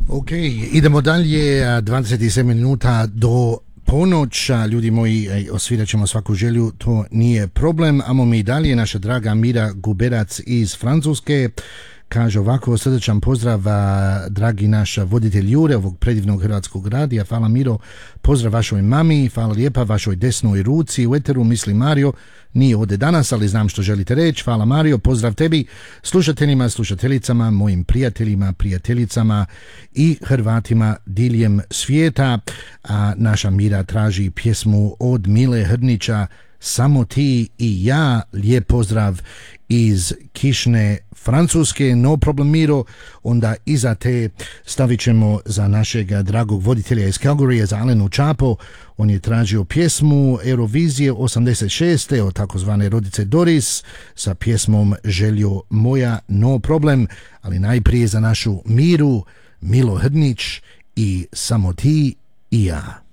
Ok, idemo dalje, 27 minuta do ponoć, ljudi moji, osvirat ćemo svaku želju, to nije problem. Amo mi dalje, naša draga Mira Guberac iz Francuske kaže ovako: srdečan pozdrav, dragi naš voditelj Jure ovog predivnog hrvatskog radija. Hvala Miro, pozdrav vašoj mami, hvala lijepa vašoj desnoj ruci u eteru, misli Mario, nije ovdje danas, ali znam što želite reći. Hvala Mario, pozdrav tebi, slušateljima, slušateljicama, mojim prijateljima, prijateljicama i Hrvatima diljem svijeta. A naša Mira traži pjesmu od Mile Hrdnića, Samo ti i ja. Lijep pozdrav iz kišne Francuske. No problem Miro, onda iza te stavit ćemo za našeg dragog voditelja iz Calgarya, za Alenu Čapo. On je tražio pjesmu Eurovizije 86. od takozvane Rodice Doris sa pjesmom Željo moja, no problem, ali najprije za našu Miru, Milo Hrdnić i Samo ti i ja.